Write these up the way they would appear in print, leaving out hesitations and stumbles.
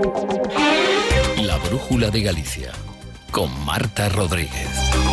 La Brújula de Galicia, con Marta Rodríguez.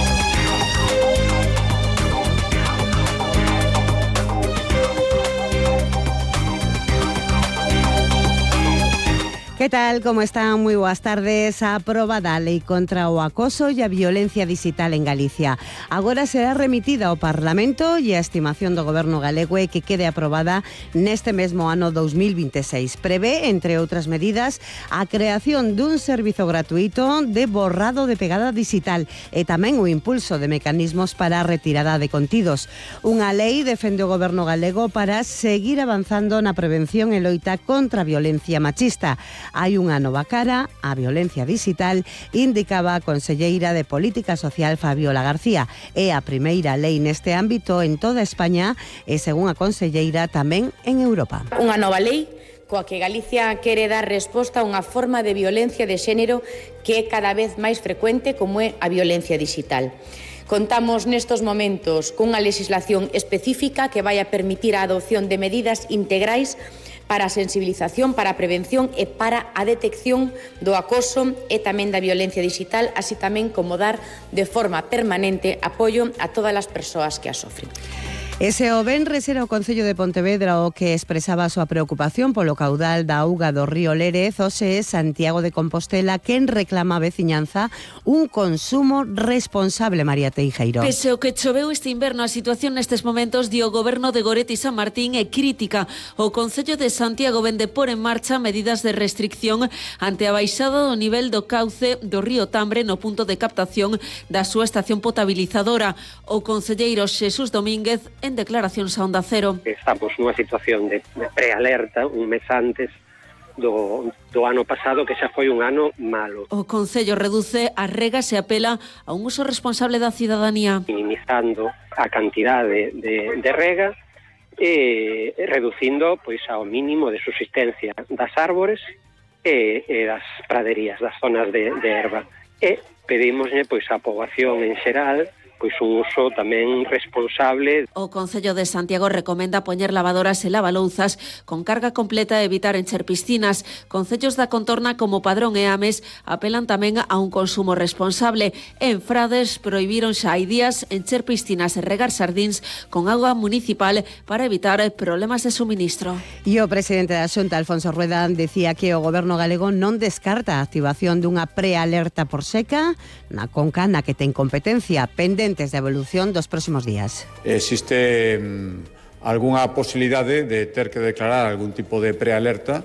Que tal, como están? Moi boas tardes. A aprobada a Lei contra o acoso e a violencia digital en Galicia. Agora será remitida ao Parlamento e a estimación do Goberno galego é que quede aprobada neste mesmo ano 2026. Prevé, entre outras medidas, a creación dun servizo gratuito de borrado de pegada digital e tamén o impulso de mecanismos para a retirada de contidos. Unha lei defende o Goberno galego para seguir avanzando na prevención e loita contra a violencia machista. Hai unha nova cara á violencia digital, indicaba a conselleira de Política Social Fabiola García. É a primeira lei neste ámbito en toda España e, según a conselleira, tamén en Europa. Unha nova lei coa que Galicia quere dar resposta a unha forma de violencia de xénero que é cada vez máis frecuente, como é a violencia digital. Contamos nestos momentos cunha legislación específica que vai a permitir a adopción de medidas integrais para a sensibilización, para a prevención e para a detección do acoso e tamén da violencia digital, así tamén como dar de forma permanente apoio a todas as persoas que a sofren. Ese o venres era o Concello de Pontevedra o que expresaba a súa preocupación polo caudal da auga do río Lérez. Hoxe é Santiago de Compostela quen reclama a veciñanza un consumo responsable, María Teijeiro. Pese o que choveu este inverno, a situación nestes momentos di o Goberno de Goretti San Martín é crítica. O Concello de Santiago vende por en marcha medidas de restricción ante a baixada do nivel do cauce do río Tambre no punto de captación da súa estación potabilizadora. O concelleiro Xesús Domínguez en declaracións a Onda Cero. Estamos nunha situación de prealerta un mes antes do ano pasado, que xa foi un ano malo. O Concello reduce as regas e apela a un uso responsable da cidadanía. Minimizando a cantidade de rega e reducindo pois ao mínimo de subsistencia das árbores e das praderías, das zonas de erva. E pedimoslle pois a poboación en xeral pois un uso tamén responsable. O Concello de Santiago recomenda poñer lavadoras e lavalouzas con carga completa e evitar encher piscinas. Concellos da contorna como Padrón e Ames apelan tamén a un consumo responsable. En Frades prohibiron xa hai días encher piscinas e regar sardíns con auga municipal para evitar problemas de suministro. E o presidente da Xunta, Alfonso Rueda, decía que o Goberno galego non descarta a activación dunha prealerta por seca na conca na que ten competencia, pendente de evolución dos próximos días. Existe algunha posibilidade de ter que declarar algún tipo de prealerta.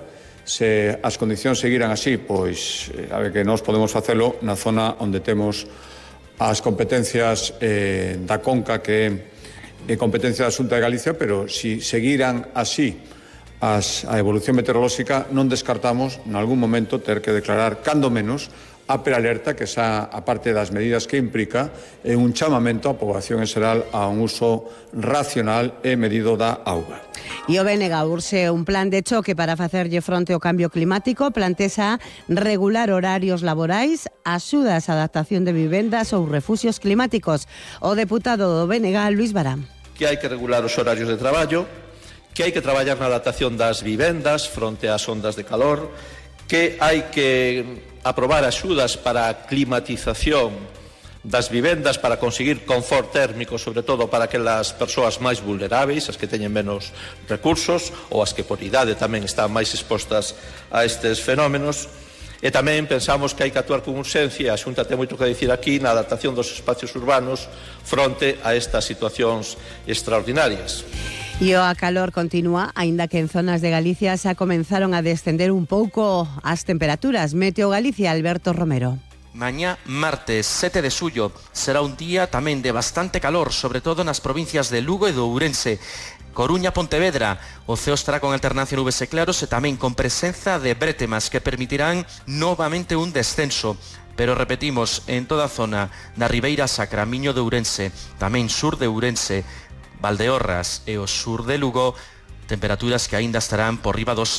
Se as condicións seguiran así, pois a ver que nós podemos facelo na zona onde temos as competencias da conca, que é competencia da Xunta de Galicia, pero si seguiran así a evolución meteorolóxica, non descartamos en algún momento ter que declarar, cando menos, a prealerta, que xa, a parte das medidas que implica, é un chamamento á poboación en xeral a un uso racional e medido da auga. E o BNG urxe un plan de choque para facerlle fronte ao cambio climático, plantexa regular horarios laborais, axudas á adaptación de vivendas ou refuxios climáticos. O deputado do BNG, Luis Barán. Que hai que regular os horarios de traballo, que hai que traballar na adaptación das vivendas fronte ás ondas de calor, que hai que aprobar axudas para a climatización das vivendas para conseguir confort térmico, sobre todo para aquelas persoas máis vulneráveis, as que teñen menos recursos ou as que por idade tamén están máis expostas a estes fenómenos. E tamén pensamos que hai que actuar con urxencia, a Xunta ten moito que dicir aquí, na adaptación dos espacios urbanos fronte a estas situacións extraordinarias. E o calor continúa, aínda que en zonas de Galicia xa comenzaron a descender un pouco as temperaturas. Meteo Galicia, Alberto Romero. Mañá, martes 7 de xullo, será un día tamén de bastante calor, sobre todo nas provincias de Lugo e de Ourense. Coruña, Pontevedra, o ceo estará con alternancia nubes e claros e tamén con presenza de brétemas que permitirán novamente un descenso. Pero repetimos, en toda a zona da Ribeira Sacra, Miño de Ourense, tamén sur de Ourense, Valdeorras e o sur de Lugo, temperaturas que aínda estarán por riba dos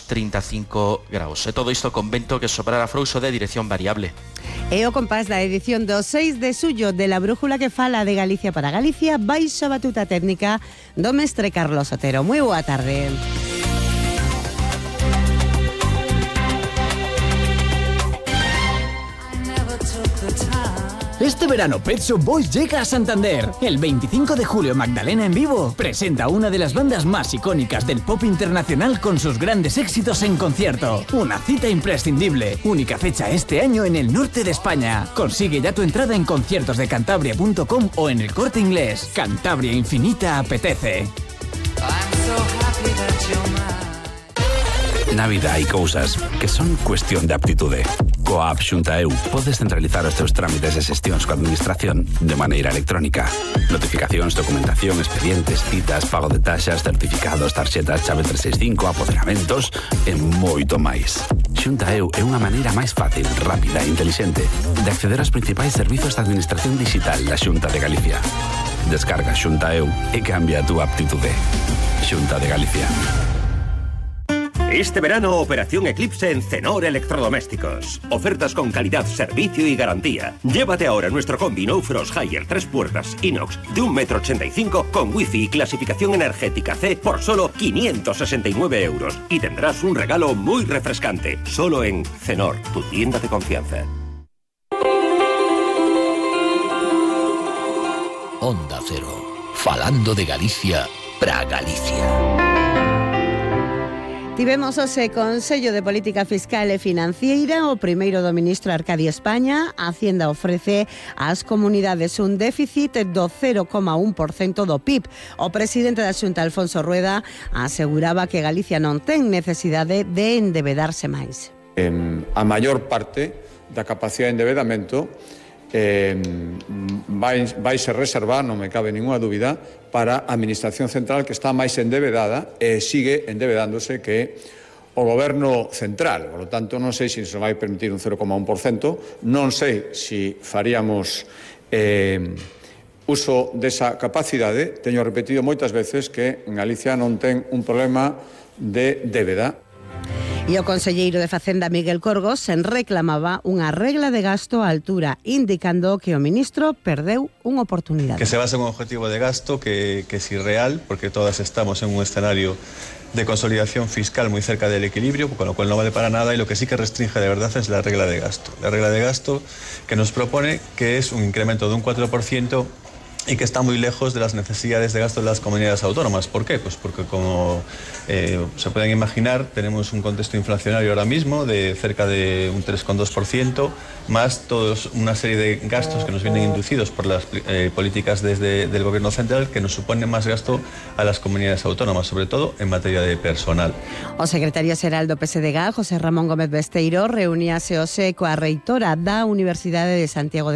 35 graus. E todo isto con vento que soprará frouxo de dirección variable. E o compás da edición do 6 de xullo de La Brújula que fala de Galicia para Galicia, baixo a batuta técnica do mestre Carlos Otero. Moi boa tarde. Este verano Pet Shop Boys llega a Santander. El 25 de julio Magdalena en vivo presenta una de las bandas más icónicas del pop internacional con sus grandes éxitos en concierto. Una cita imprescindible. Única fecha este año en el norte de España. Consigue ya tu entrada en conciertosdecantabria.com o en El Corte Inglés. Cantabria Infinita apetece. Na vida hai cousas que son cuestión de aptitude. Coa app Xunta EU podes centralizar os teus trámites e xestións coa administración de maneira electrónica. Notificacións, documentación, expedientes, citas, pago de taxas, certificados, tarxetas, chave 365, apoderamentos e moito máis. Xunta EU é unha maneira máis fácil, rápida e intelixente de acceder aos principais servizos de administración digital da Xunta de Galicia. Descarga Xunta EU e cambia a túa aptitude. Xunta de Galicia. Este verano, Operación Eclipse en Cenor Electrodomésticos. Ofertas con calidad, servicio y garantía. Llévate ahora nuestro combi No Frost Higher 3 puertas inox de 1,85 m con wifi y clasificación energética C por solo 569 euros. Y tendrás un regalo muy refrescante. Solo en Cenor, tu tienda de confianza. Onda Cero. Falando de Galicia pra Galicia. Tivemos ose Consello de Política Fiscal e Financiera. O primeiro do ministro Arcadio España. A Hacienda ofrece ás comunidades un déficit do 0,1% do PIB. O presidente da Xunta, Alfonso Rueda, aseguraba que Galicia non ten necesidade de endebedarse máis. A maior parte da capacidade de endebedamento vai ser reservar, non me cabe ninguna dúbida, para a Administración Central, que está máis endebedada e sigue endebedándose que o Goberno Central. Por lo tanto, non sei se nos vai permitir un 0,1%, non sei se faríamos uso desa capacidade. Teño repetido moitas veces que en Galicia non ten un problema de débeda. E o conselleiro de Facenda, Miguel Corgos, reclamaba unha regla de gasto á altura, indicando que o ministro perdeu unha oportunidade. Que se basa en un objetivo de gasto que es irreal, porque todas estamos en un escenario de consolidación fiscal muy cerca del equilibrio, con lo cual no vale para nada, y lo que sí que restringe de verdad es la regla de gasto. La regla de gasto que nos propone que es un incremento de un 4%, y que está muy lejos de las necesidades de gasto de las comunidades autónomas. ¿Por qué? Pues porque, como se pueden imaginar, tenemos un contexto inflacionario ahora mismo de cerca de un 3,2%, más todos una serie de gastos que nos vienen inducidos por las políticas del Gobierno Central, que nos suponen más gasto a las comunidades autónomas, sobre todo en materia de personal. O secretario xeral do PSDG, José Ramón Gómez Besteiro, reuníase hoxe coa reitora da Universidade de Santiago de